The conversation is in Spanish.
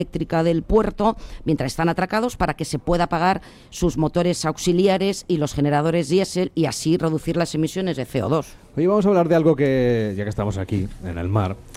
eléctrica del puerto mientras están atracados para que se pueda apagar sus motores auxiliares y los generadores diésel y así reducir las emisiones de CO2. Hoy vamos a hablar de algo que, ya que estamos aquí en el mar,